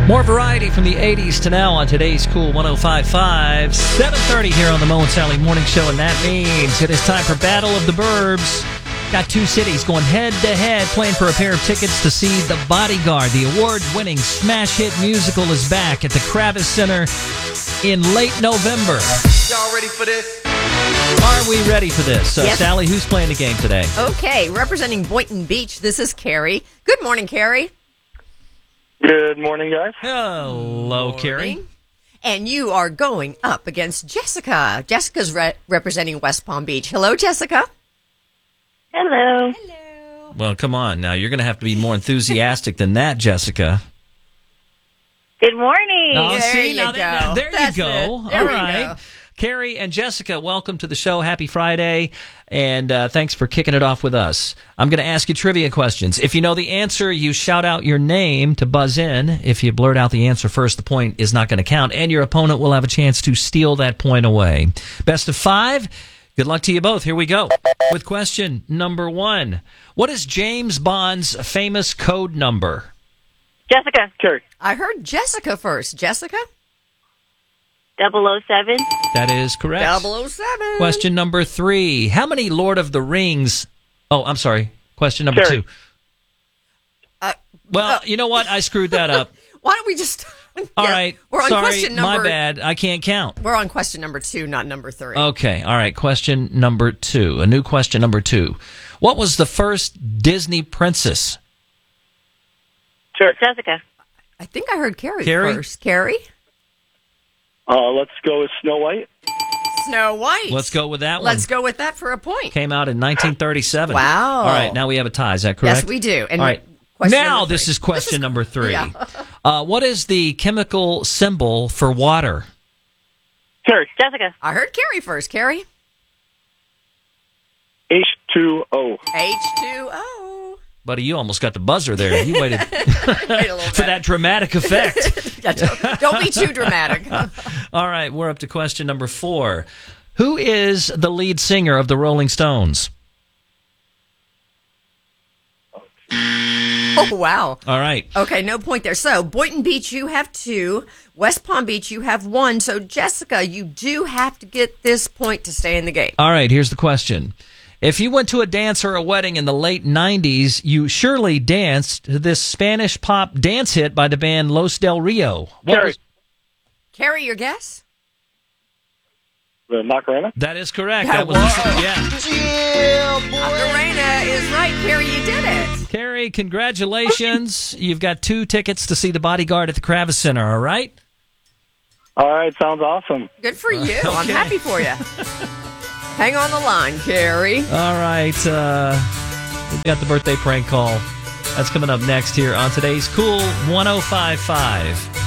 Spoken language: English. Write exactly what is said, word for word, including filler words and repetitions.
More variety from the eighties to now on today's Cool one oh five point five. seven thirty here on the Mo and Sally Morning Show, and that means it is time for Battle of the Burbs. Got two cities going head-to-head, playing for a pair of tickets to see The Bodyguard. The award-winning smash hit musical is back at the Kravis Center in late November. Y'all ready for this? Are we ready for this? So, Yes. Sally, who's playing the game today? Okay, representing Boynton Beach, this is Carrie. Good morning, Carrie. Good morning, guys. Hello, Carrie. And you are going up against Jessica. Jessica's re- representing West Palm Beach. Hello, Jessica. Hello. Hello. Well, come on now. You're going to have to be more enthusiastic than that, Jessica. Good morning. Oh, There see, you now go. that- there That's you go. it. There All we right. go. Carrie and Jessica, welcome to the show. Happy Friday, and uh, thanks for kicking it off with us. I'm going to ask you trivia questions. If you know the answer, you shout out your name to buzz in. If you blurt out the answer first, the point is not going to count, and your opponent will have a chance to steal that point away. Best of five. Good luck to you both. Here we go with question number one. What is James Bond's famous code number? Jessica. Carrie. I heard Jessica first. Jessica? double oh seven. That is correct. double oh seven. Question number three. How many Lord of the Rings... Oh, I'm sorry. Question number Carrie. two. Uh, Well, uh, you know what? I screwed that up. Why don't we just... All Yeah, right. We're on Sorry, question number... my bad. I can't count. We're on question number two, not number three. Okay. All right. Question number two. A new question number two. What was the first Disney princess? Carrie. Jessica. I think I heard Carrie, Carrie? first. Carrie? Uh, let's go with Snow White. Snow White. Let's go with that one. Let's go with that for a point. Came out in nineteen thirty-seven. Wow. All right. Now we have a tie. Is that correct? Yes, we do. And All right. question Now number this three. is question number three. Yeah. uh, what is the chemical symbol for water? Carrie. Jessica. I heard Carrie first. Carrie? H two O. H two O. Buddy, you almost got the buzzer there. You waited Wait a little for bit. that dramatic effect. Yeah, don't, don't be too dramatic. All right, we're up to question number four. Who is the lead singer of the Rolling Stones? Oh, wow. All right. Okay, no point there. So, Boynton Beach, you have two. West Palm Beach, you have one. So, Jessica, you do have to get this point to stay in the game. All right, here's the question. If you went to a dance or a wedding in the late nineties, you surely danced to this Spanish pop dance hit by the band Los Del Rio. What Carrie. was- Carrie, your guess? The Macarena. that is correct. That That was was- yeah. Macarena is right. Carrie, you did it. Carrie, congratulations. You've got two tickets to see The Bodyguard at the Kravis Center, all right? All right, sounds awesome. Good for you. I'm happy for you. Hang on the line, Carrie. All right. Uh, we've got the birthday prank call. That's coming up next here on today's Cool one oh five point five.